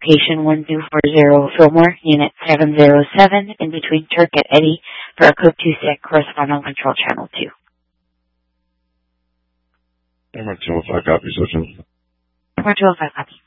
location 1240 Fillmore, Unit 707, in between Turk and Eddy, for a code 26, corresponding control channel 2. Number 205, copy, Switching. Number 205, copy.